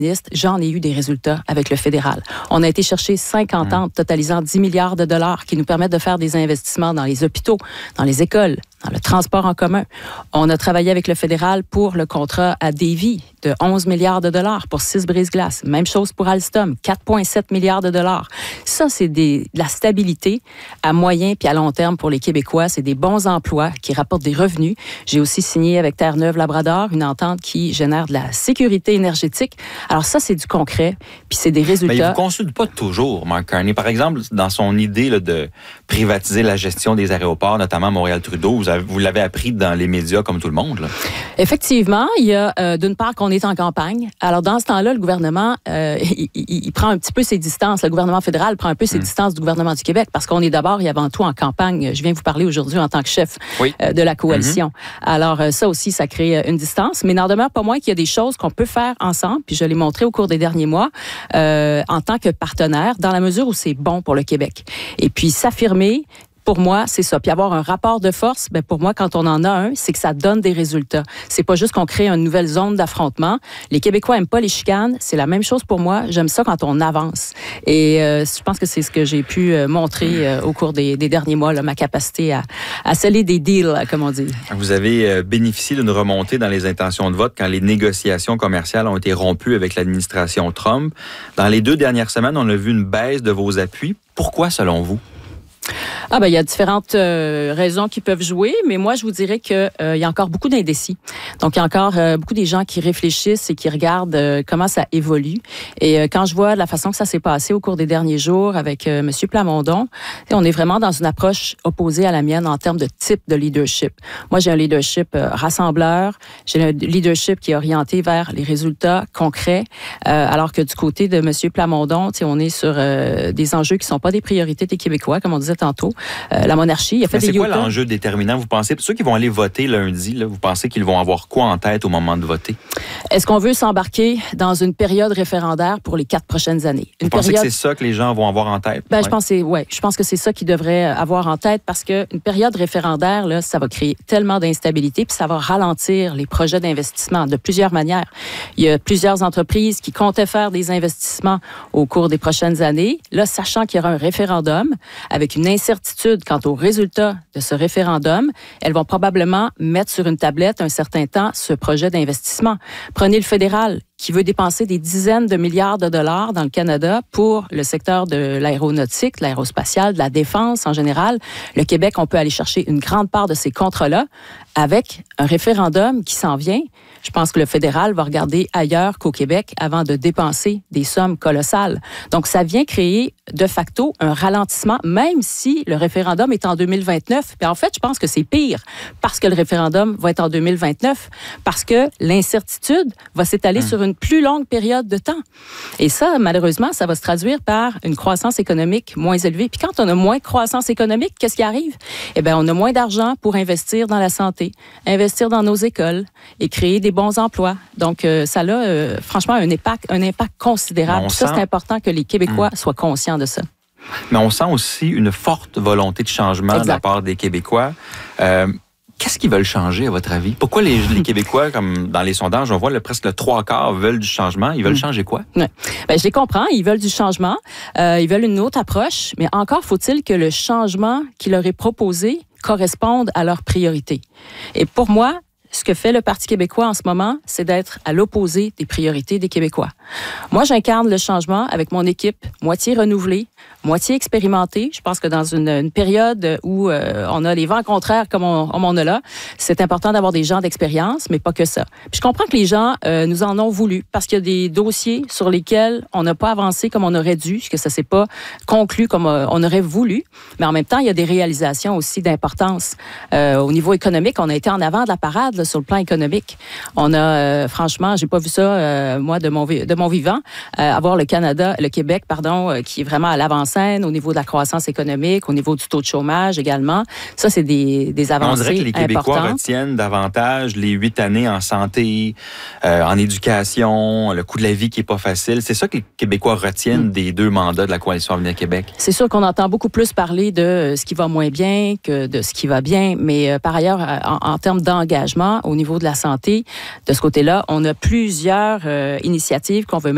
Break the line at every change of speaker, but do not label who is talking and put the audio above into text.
j'en ai eu des résultats avec le fédéral. On a été chercher 50 ans totalisant 10 milliards de dollars qui nous permettent de faire des investissements dans les hôpitaux, dans les écoles, dans le transport en commun. On a travaillé avec le fédéral pour le contrat à Davie de 11 milliards de dollars pour 6 brise-glaces. Même chose pour Alstom, 4,7 milliards de dollars. Ça, c'est de la stabilité à moyen puis à long terme pour les Québécois. C'est des bons emplois qui rapportent des revenus. J'ai aussi signé avec Terre-Neuve-Labrador une entente qui génère de la sécurité énergétique. Alors ça, c'est du concret, puis c'est des résultats.
Mais il ne vous consulte pas toujours, Mark Carney. Par exemple, dans son idée là, de privatiser la gestion des aéroports, notamment Montréal-Trudeau, vous l'avez appris dans les médias comme tout le monde. Là.
Effectivement, il y a d'une part qu'on est en campagne. Alors dans ce temps-là, le gouvernement, il prend un petit peu ses distances. Le gouvernement fédéral prend un peu ses distances du gouvernement du Québec parce qu'on est d'abord et avant tout en campagne. Je viens vous parler aujourd'hui en tant que chef de la coalition. Alors ça aussi, ça crée une distance. Mais n'en demeure pas moins qu'il y a des choses qu'on peut faire ensemble, puis je l'ai montré au cours des derniers mois, en tant que partenaire, dans la mesure où c'est bon pour le Québec. Et puis s'affirmer, pour moi, c'est ça. Puis avoir un rapport de force, ben pour moi, quand on en a un, c'est que ça donne des résultats. C'est pas juste qu'on crée une nouvelle zone d'affrontement. Les Québécois aiment pas les chicanes. C'est la même chose pour moi. J'aime ça quand on avance. Et je pense que c'est ce que j'ai pu montrer au cours des derniers mois, là, ma capacité à sceller des deals, comme on dit.
Vous avez bénéficié d'une remontée dans les intentions de vote quand les négociations commerciales ont été rompues avec l'administration Trump. Dans les 2 dernières semaines, on a vu une baisse de vos appuis. Pourquoi, selon vous?
Il y a différentes raisons qui peuvent jouer, mais moi, je vous dirais qu'il y a encore beaucoup d'indécis. Donc, il y a encore beaucoup des gens qui réfléchissent et qui regardent comment ça évolue. Et quand je vois la façon que ça s'est passé au cours des derniers jours avec M. Plamondon, on est vraiment dans une approche opposée à la mienne en termes de type de leadership. Moi, j'ai un leadership rassembleur, j'ai un leadership qui est orienté vers les résultats concrets, alors que du côté de M. Plamondon, on est sur des enjeux qui ne sont pas des priorités des Québécois, comme on disait tantôt. La monarchie, il a fait des
c'est quoi l'enjeu déterminant, vous pensez? Ceux qui vont aller voter lundi, là, vous pensez qu'ils vont avoir quoi en tête au moment de voter?
Est-ce qu'on veut s'embarquer dans une période référendaire pour les 4 prochaines années?
Vous pensez que c'est ça que les gens vont avoir en tête?
Je pense que c'est ça qu'ils devraient avoir en tête parce qu'une période référendaire, là, ça va créer tellement d'instabilité puis ça va ralentir les projets d'investissement de plusieurs manières. Il y a plusieurs entreprises qui comptaient faire des investissements au cours des prochaines années. Là, sachant qu'il y aura un référendum avec une incertitude quant aux résultats de ce référendum, elles vont probablement mettre sur une tablette un certain temps ce projet d'investissement. Prenez le fédéral qui veut dépenser des dizaines de milliards de dollars dans le Canada pour le secteur de l'aéronautique, de l'aérospatiale, de la défense en général. Le Québec, on peut aller chercher une grande part de ces contrats-là avec un référendum qui s'en vient. Je pense que le fédéral va regarder ailleurs qu'au Québec avant de dépenser des sommes colossales. Donc, ça vient créer de facto un ralentissement, même si le référendum est en 2029. Puis en fait, je pense que c'est pire parce que le référendum va être en 2029, parce que l'incertitude va s'étaler sur une plus longue période de temps. Et ça, malheureusement, ça va se traduire par une croissance économique moins élevée. Puis quand on a moins de croissance économique, qu'est-ce qui arrive? Eh bien, on a moins d'argent pour investir dans la santé, investir dans nos écoles et créer des bons emplois. Donc, ça a franchement un impact considérable. Ça, c'est important que les Québécois soient conscients de ça.
Mais on sent aussi une forte volonté de changement de la part des Québécois. Qu'est-ce qu'ils veulent changer, à votre avis? Pourquoi les Québécois, comme dans les sondages, on voit presque le 3/4 veulent du changement? Ils veulent changer quoi?
Ouais. Je les comprends. Ils veulent du changement. Ils veulent une autre approche. Mais encore faut-il que le changement qui leur est proposé corresponde à leurs priorités. Et pour moi, ce que fait le Parti québécois en ce moment, c'est d'être à l'opposé des priorités des Québécois. Moi, j'incarne le changement avec mon équipe moitié renouvelée, moitié expérimentée. Je pense que dans une période où on a les vents contraires comme on a là, c'est important d'avoir des gens d'expérience, mais pas que ça. Puis je comprends que les gens nous en ont voulu parce qu'il y a des dossiers sur lesquels on n'a pas avancé comme on aurait dû, que ça s'est pas conclu comme on aurait voulu. Mais en même temps, il y a des réalisations aussi d'importance. Au niveau économique, on a été en avant de la parade là, sur le plan économique. On a, franchement, j'ai pas vu ça, moi, de mon vivant, avoir le Québec, qui est vraiment à l'avant-scène au niveau de la croissance économique, au niveau du taux de chômage également. Ça, c'est des avancées importantes.
On dirait que les Québécois retiennent davantage les 8 années en santé, en éducation, le coût de la vie qui est pas facile. C'est ça que les Québécois retiennent des 2 mandats de la Coalition Avenir Québec.
C'est sûr qu'on entend beaucoup plus parler de ce qui va moins bien que de ce qui va bien, mais par ailleurs, en termes d'engagement, au niveau de la santé, de ce côté-là, on a plusieurs initiatives qu'on veut mettre